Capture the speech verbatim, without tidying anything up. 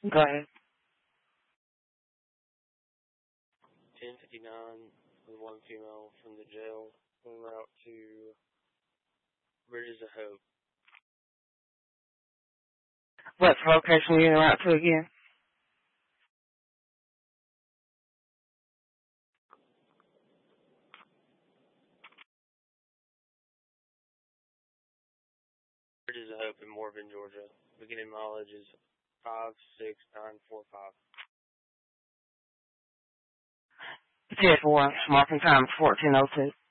Go ahead. ten fifty-nine with one female from the jail en route to Bridges of Hope. What location you in route to again? Bridges of Hope in Morven, Georgia. Beginning mileage is five six nine four five. ten four, marking time fourteen oh two.